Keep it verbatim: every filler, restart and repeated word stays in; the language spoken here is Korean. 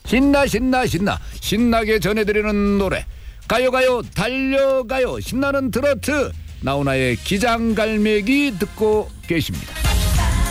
신나 신나 신나 신나게 전해드리는 노래 가요가요 달려가요 신나는 트로트 나훈아의 기장갈매기 듣고 계십니다.